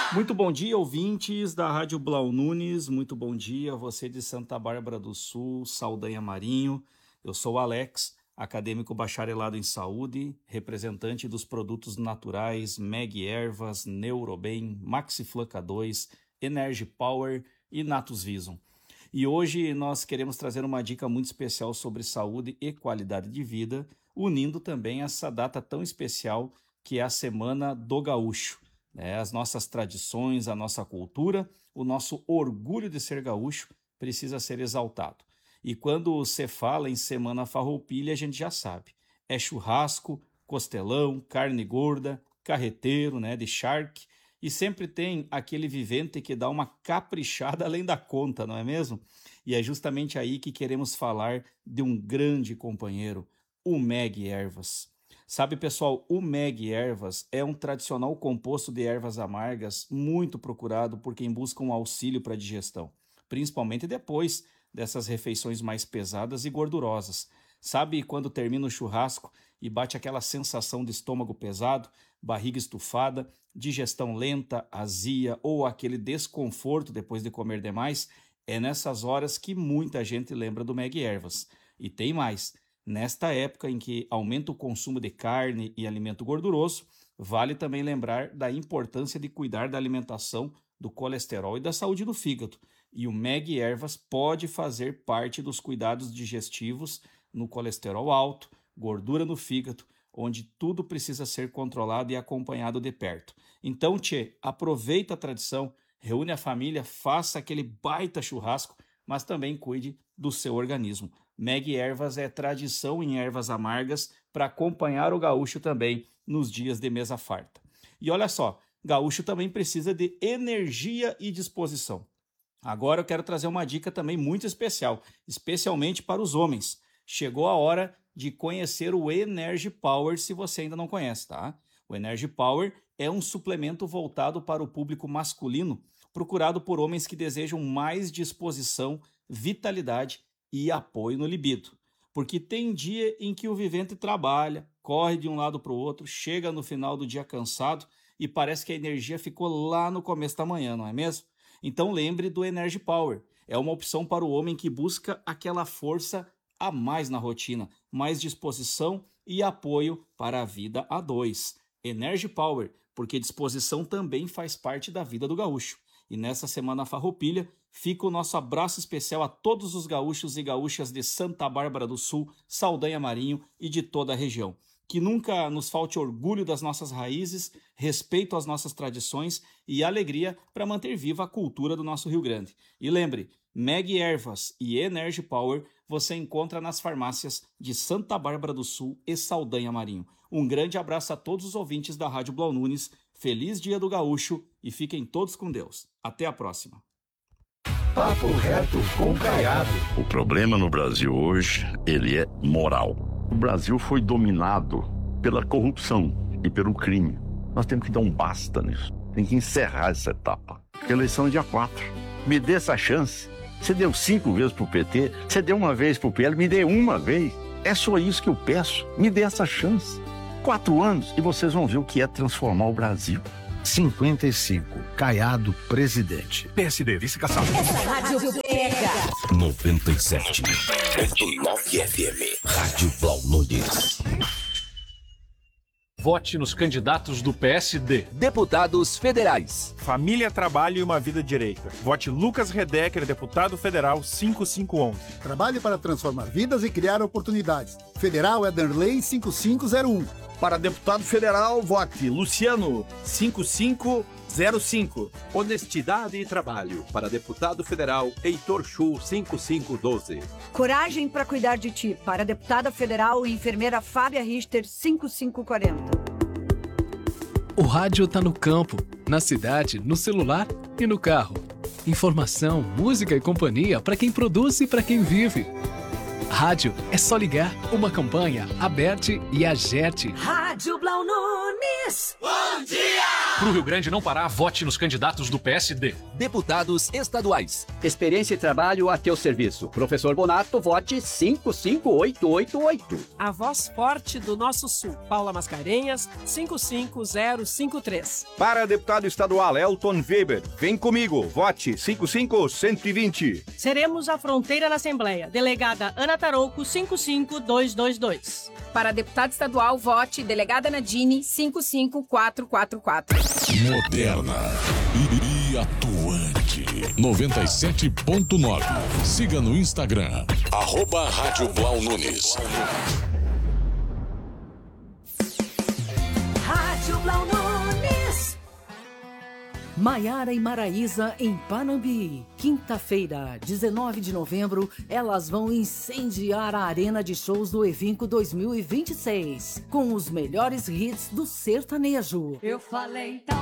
Muito bom dia, ouvintes da Rádio Blau Nunes. Muito bom dia, você de Santa Bárbara do Sul, Saldanha Marinho. Eu sou o Alex, acadêmico bacharelado em saúde, representante dos produtos naturais Meg Ervas, Neurobem, Maxiflan K2, Energy Power e Natus Vision. E hoje nós queremos trazer uma dica muito especial sobre saúde e qualidade de vida, unindo também essa data tão especial que é a Semana do Gaúcho. As nossas tradições, a nossa cultura, o nosso orgulho de ser gaúcho precisa ser exaltado. E quando você fala em Semana Farroupilha, a gente já sabe. É churrasco, costelão, carne gorda, carreteiro, de charque. E sempre tem aquele vivente que dá uma caprichada além da conta, não é mesmo? E é justamente aí que queremos falar de um grande companheiro, o Meg Ervas. Sabe, pessoal, o Meg Ervas é um tradicional composto de ervas amargas muito procurado por quem busca um auxílio para a digestão, principalmente depois dessas refeições mais pesadas e gordurosas. Sabe quando termina o churrasco e bate aquela sensação de estômago pesado, barriga estufada, digestão lenta, azia ou aquele desconforto depois de comer demais? É nessas horas que muita gente lembra do Meg Ervas. E tem mais. Nesta época em que aumenta o consumo de carne e alimento gorduroso, vale também lembrar da importância de cuidar da alimentação, do colesterol e da saúde do fígado. E o Meg Ervas pode fazer parte dos cuidados digestivos no colesterol alto, gordura no fígado, onde tudo precisa ser controlado e acompanhado de perto. Então, aproveita a tradição, reúne a família, faça aquele baita churrasco, mas também cuide do seu organismo. Meg Ervas é tradição em ervas amargas para acompanhar o gaúcho também nos dias de mesa farta. E olha só, gaúcho também precisa de energia e disposição. Agora eu quero trazer uma dica também muito especial, especialmente para os homens. Chegou a hora de conhecer o Energy Power se você ainda não conhece, tá? O Energy Power é um suplemento voltado para o público masculino, procurado por homens que desejam mais disposição, vitalidade e apoio no libido. Porque tem dia em que o vivente trabalha, corre de um lado para o outro, chega no final do dia cansado e parece que a energia ficou lá no começo da manhã, não é mesmo? Então lembre do Energy Power. É uma opção para o homem que busca aquela força a mais na rotina, mais disposição e apoio para a vida a dois. Energy Power, porque disposição também faz parte da vida do gaúcho. E nessa Semana Farroupilha, fica o nosso abraço especial a todos os gaúchos e gaúchas de Santa Bárbara do Sul, Saldanha Marinho e de toda a região. Que nunca nos falte orgulho das nossas raízes, respeito às nossas tradições e alegria para manter viva a cultura do nosso Rio Grande. E lembre, Meg Ervas e Energy Power você encontra nas farmácias de Santa Bárbara do Sul e Saldanha Marinho. Um grande abraço a todos os ouvintes da Rádio Blau Nunes. Feliz Dia do Gaúcho e fiquem todos com Deus. Até a próxima. Papo reto com Caiado. O problema no Brasil hoje, ele é moral. O Brasil foi dominado pela corrupção e pelo crime. Nós temos que dar um basta nisso. Tem que encerrar essa etapa. Eleição é dia 4. Me dê essa chance. Você deu 5 vezes pro PT, você deu uma vez pro PL, me dê uma vez. É só isso que eu peço. Me dê essa chance. 4 anos e vocês vão ver o que é transformar o Brasil. 55. Caiado, presidente. PSD, vice-caçado. Essa rádio pega. 97.9 FM. Rádio Blau Nunes. Vote nos candidatos do PSD. Deputados federais. Família, trabalho e uma vida direita. Vote Lucas Redecker, deputado federal 5511. Trabalhe para transformar vidas e criar oportunidades. Federal é Darley 5501. Para deputado federal, vote Luciano 5505. Honestidade e trabalho. Para deputado federal, Heitor Chu 5512. Coragem para cuidar de ti. Para deputada federal, enfermeira Fábia Richter 5540. O rádio tá no campo, na cidade, no celular e no carro. Informação, música e companhia para quem produz e para quem vive. Rádio é só ligar. Uma campanha, Aberte e Agerte. Rádio Blau Nunes. Bom dia! Pro Rio Grande não parar, vote nos candidatos do PSD. Deputados estaduais. Experiência e trabalho a teu serviço. Professor Bonato, vote 55888. A voz forte do nosso Sul. Paula Mascarenhas, 55053. Para deputado estadual Elton Weber, vem comigo, vote 55120. Seremos a fronteira na Assembleia. Delegada Ana Tarouco, 55222. Para deputado estadual, vote delegada Nadine, 55444. Moderna e atuante. 97.9. Siga no Instagram, @Rádio Blau Nunes. Rádio Blau Nunes. Maiara e Maraísa em Panambi. Quinta-feira, 19 de novembro, elas vão incendiar a arena de shows do Evinco 2026, com os melhores hits do sertanejo. Eu falei